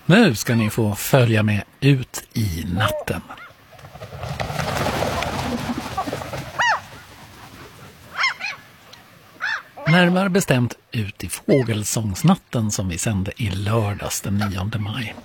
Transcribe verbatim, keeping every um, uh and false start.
Nu ska ni få följa med ut i natten. Närmare bestämt ut i fågelsångsnatten som vi sände i lördags den nionde maj.